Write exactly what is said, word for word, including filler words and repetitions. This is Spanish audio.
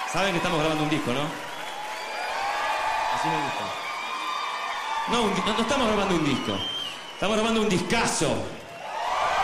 Saben que estamos grabando un disco, ¿no? Así me gusta. No, un, no, no estamos grabando un disco. Estamos grabando un discazo.